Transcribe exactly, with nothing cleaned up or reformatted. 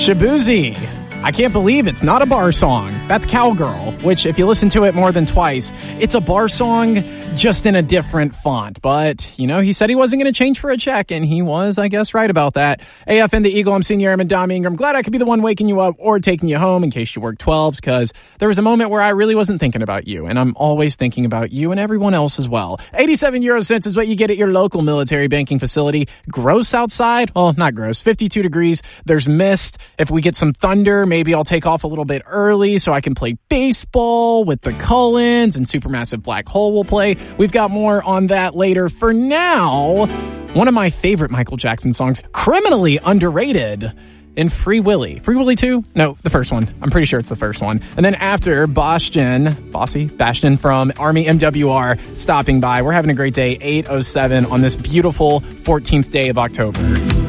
Shaboozey. I can't believe it's not a bar song. That's Cowgirl, which if you listen to it more than twice, it's a bar song just in a different font. But, you know, he said he wasn't going to change for a check, and he was, I guess, right about that. A F N The Eagle, I'm Senior Airman Dom Ingram. Glad I could be the one waking you up or taking you home in case you work twelves, because there was a moment where I really wasn't thinking about you, and I'm always thinking about you and everyone else as well. eighty-seven euro cents is what you get at your local military banking facility. Gross outside? Well, not gross. fifty-two degrees. There's mist. If we get some thunder, maybe I'll take off a little bit early so I can play baseball with the Cullens, and Supermassive Black Hole will play. We've got more on that later. For now, one of my favorite Michael Jackson songs, criminally underrated, in Free Willy. Free Willy two? No, the first one. I'm pretty sure it's the first one. And then after, Boston, Bossy, Bastion from Army M W R stopping by. We're having a great day, eight oh seven on this beautiful fourteenth day of October.